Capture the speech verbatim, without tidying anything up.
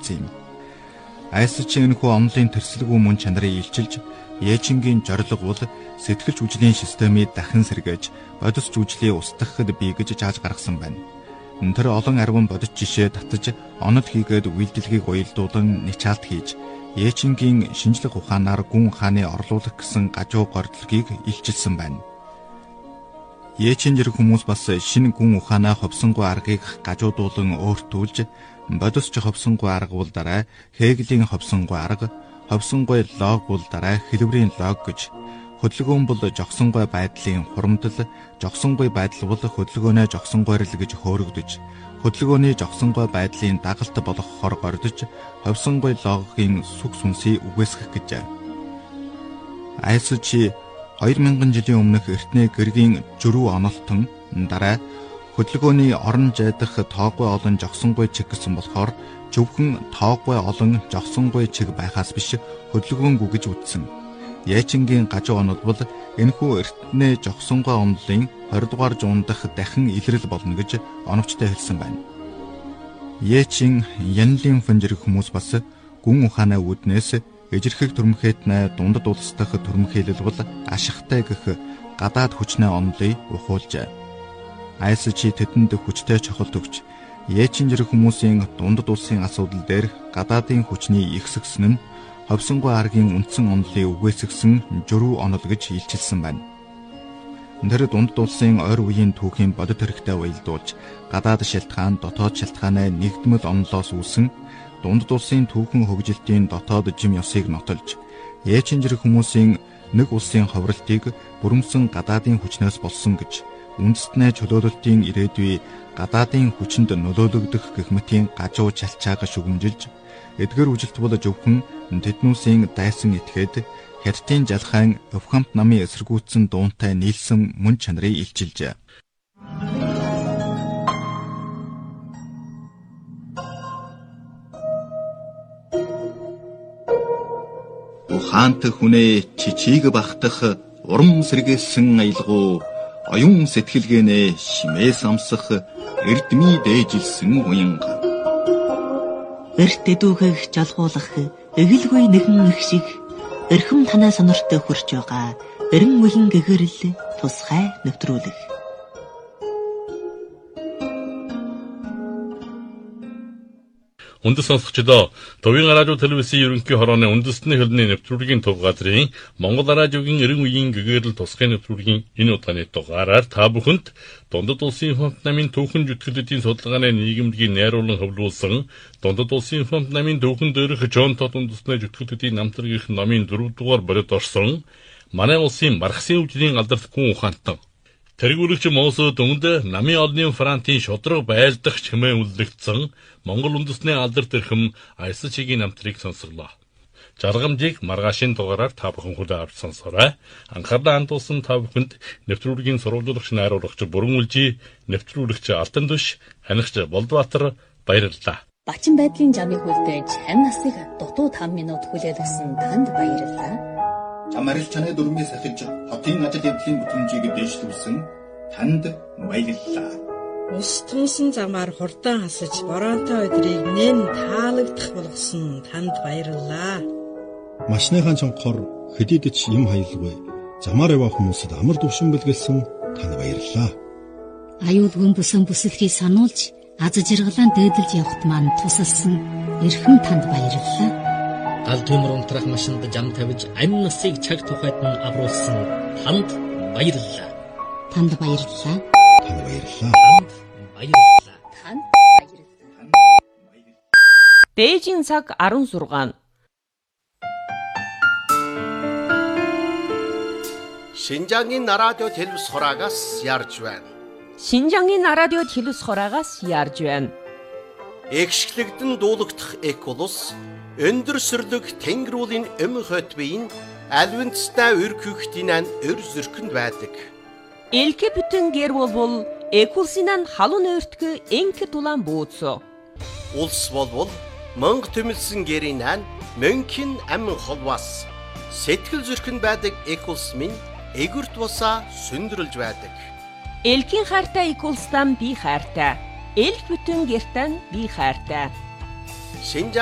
үлдсэн юм. Айсч энэхүү онлын тэрслэгүү мөн чанарыг илчилж, Ээчингийн зорилго бол сэтгэл жүжлийн системийг дахин сэргээж, бодис жүжлийг устгахад бий гэж зааж гаргасан байна. Тэр олон арван бодис жишээ татаж, онол хийгээд үйлдэлгийг уялдуулан ничаалт хийж, Ээчингийн шинжлэх ухаанаар гүн ухааны орлуулах гэсэн гажуу гордлогийг илчилсэн байна. Ээчин зэрэг хүмүүс бас шинэ гүн ухаанаа ховсонгүй аргыг гажуудуулан өөртүүлж, бодисч ховсонгүй арга бол дараа Хегелийн ховсонгүй арга, ховсонгүй лог бол дараа хэлбэрийн лог гэж, хөдөлгөөн бол жогсонгүй байдлын хурамдал, жогсонгүй байдал бол хөдөлгөөнөө жогсонгойрл гэж хөөрөгдөж, хөдөлгөөний жогсонгүй байдлын дагалт болох хор гордож, ховсонгүй логын сүг сүнсийг үгүйсгэх гэж. Айсч хоёр мянган жилийн өмнөх эртний гэргийн жөрүү онолтон дараа хөдөлгөөний орон жайдах тооггүй олон жогсонгүй чиг гэсэн болохоор зөвхөн тооггүй олон жогсонгүй чиг байхаас биш хөдөлгөөнгүй гэж үзсэн. Ээчингийн гажуу онол бол энэхүү эртний жогсонгүй онолын двадцать дугаар зуун дахь дахин илрэл болно гэж оновчтой хэлсэн байна. Ээчин Янлин фэнжэр хүмүүс бас гүн ухаанаа үүднээс эжирхэг төрмхэтнэ дундад улс дахь төрмхийлэл бол ашигтай гэх гадаад хүчнээ онолыг ухуулжээ. Айсч тэдэнд хүчтэй чухал төгч Ээчин зэрэг хүмүүсийн дундад улсын асуудал дээр гадаадын хүчний ихсгсэн нь ховсонгүй аргийн үндсэн онолыг үгээсгсэн жөрүү онол гэж илчилсэн байна. Тэр дундад улсын ойр үеийн түүхийн бодит хэрэгтэй уялдуулж, гадаад шалтгаан, дотоод шалтгаанаа нэгдмэл онолоос үүсэн дундад улсын түүхэн хөгжилтийн дотоод жим ёсыг нотолж, Ээчин зэрэг хүмүүсийн нэг улсын ховролтыг бүрэмсэн гадаадын хүчнээс болсон гэж, үндэстнээ чөлөөлөлтийн ирээдүй гадаадын хүчинд нөлөөлөгдөх гэх мэтийн гажуу чалчаага шүгэмжилж, эдгээр үжилт бол зөвхөн тэднүүсийн дайсан этгээд хятадын жалхайн Өвхамт намын эсэргүүцсэн дуунтай нийлсэн мөн чанарыг илчилжээ. Ухаант хүнээ чичиг багтах урам сэргээсэн аялгуу, оюун сэтгэлгээнээ шимээс амсах эрдмий дээжилсэн уянга. Эрт эдүүгэх жалгуулах эгэлгүй нэгэн их шиг эрхэм танай сонортой хурж байгаа эрен үеийн гэгэрэл тусгай нэвтрүүлэх. Үндэс сонсогчдоо, Төвийн радио телевизийн ерөнхий хорооны үндэсний хөлний нэвтрүүлгийн төв газрын Монгол радиогийн эрен үеийн гэгэрэл тусгай нэвтрүүлгийн энэ удааны дугаараар та бүхэнд Дундад улсын фонд намын түүхэн жүтгэлүүдийн судалгааны нийгэмдгийн найруулан хөвлүүлсэн Дундад улсын фонд намын түүхэн дээрх Жон Тот үндэсний жүтгэлүүдийн намтрагийнх номын дөрөв дугаар борид орсон манай улсын мархсын үжлийн алдарт гүн ухаантан тэргүүлэгч Мосод өмд намын олонний Франтын шудраг байлдах чимээ үлдэгдсэн Монгол үндэсний алдарт эрхэм Айсчгийн намтрыг сонсголоо. Жаргамжийг маргаашийн дугаараар та бүхэн хүлээн авч сонсоорой. Анхаарлаа хандуулсан та бүхэнд нэвтрүүлгийн сурвалжуулагч найруулагч Бүрэн Үлжи, нэвтрүүлэгч Алтан Түш, ханигч Болдбаатар баярлалаа. Бачин байдлын жамыг хүлдээж хань насыг дутуу таван минут хүлээлгэсэн танд баярлалаа. Чам арил чанаа дөрмөөс ахиж хотын ажил явдлын бүтэмжийг дэвшлүүлсэн танд баярлалаа. Ус тунсан замаар хурдан хасаж боронтой өдрийг нэн таалагдах болгосон танд баярлалаа. Машныхаа чонхоор хэдийдч юм хаялгүй замаар яваа хүмүүсд амар төвшин бэлгэлсэн танд баярлалаа. Аюулгүй бүсэн бүсэлхийг сануулж аз жаргалан дээдэлж явахт маань тусалсан эрхэм танд баярлалаа. Гал төмөр унтрах машинд жам тавьж амь насыг чаг тухайд нь авруулсан танд баярлалаа. Танд баярлалаа. Танд баярлалаа. Танд баярлалаа. Танд баярлалаа. Бээжин цаг арван шугам. Шинжаагийн радио телевиз хураагаас ярьж байна. Шинжаагийн радио телевиз хураагаас ярьж байна. Экшглэгдэн дуулагдах эколус өндөр сүрлэг тэнгэрүүлийн эм хотбын альвинцтай өргөхтинэн өр зөркөнд байдаг. Элке бүтэн гэр бол экулсинан халуун өртгө энке тулан бууцо. Улс болвол мөнх төмөлсөн гэринэн мөнхийн амин холвас сэтгэл зөркөнд байдаг экулс минь эгүрт босаа сүндрэлж байдаг. Элкийн хайртай экулстан би хайртай. Элк бүтэн гэртэн би хайртай.